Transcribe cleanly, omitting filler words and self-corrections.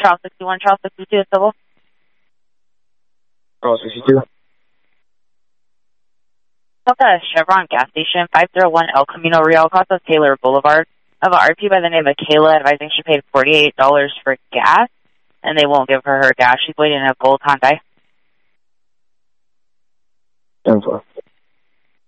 Charles 61, Charles 62 is civil. Charles 62. At the Chevron gas station, 501 El Camino Real, Casa Taylor Boulevard. I have an RP by the name of Kayla advising she paid $48 for gas, and they won't give her gas. She's waiting in a gold Hyundai. 10-4.